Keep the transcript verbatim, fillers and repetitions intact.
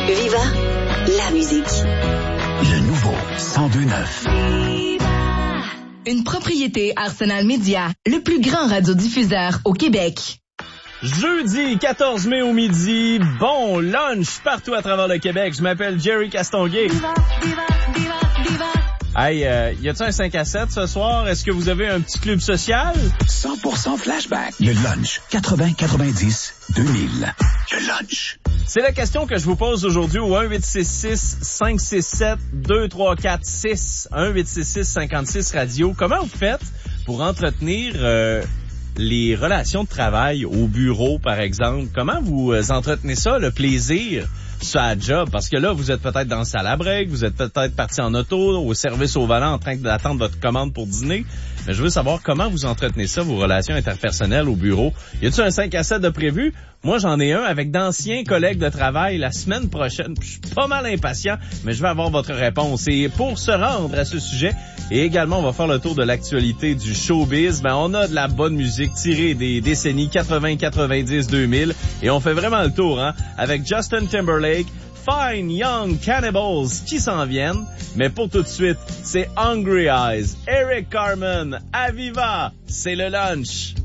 Viva, la musique. Le nouveau cent deux neuf. Une propriété Arsenal Média, le plus grand radiodiffuseur au Québec. Jeudi quatorze mai au midi, bon lunch partout à travers le Québec. Je m'appelle Jerry Castonguay. Viva, viva, viva, viva. Hey, euh, y a-t-il un cinq à sept ce soir? Est-ce que vous avez un petit club social? cent pour cent flashback. Le lunch. quatre-vingts quatre-vingt-dix deux mille. Le lunch. C'est la question que je vous pose aujourd'hui au un huit six six cinq six sept deux trois quatre six. un huit six six cinquante-six radio. Comment vous faites pour entretenir euh, les relations de travail au bureau, par exemple? Comment vous euh, entretenez ça, le plaisir sur la job? Parce que là, vous êtes peut-être dans le salle à break, vous êtes peut-être parti en auto, au service au volant, en train d'attendre votre commande pour dîner. Mais je veux savoir comment vous entretenez ça, vos relations interpersonnelles au bureau. Y a-t-il un cinq à sept de prévu? Moi, j'en ai un avec d'anciens collègues de travail la semaine prochaine. Je suis pas mal impatient, mais je vais avoir votre réponse. Et pour se rendre à ce sujet, et également, on va faire le tour de l'actualité du showbiz, ben, on a de la bonne musique tirée des décennies quatre-vingts, quatre-vingt-dix, deux mille. Et on fait vraiment le tour, hein, avec Justin Timberlake, Fine Young Cannibals qui s'en viennent. Mais pour tout de suite, c'est Hungry Eyes, Eric Carmen, Aviva, c'est le lunch.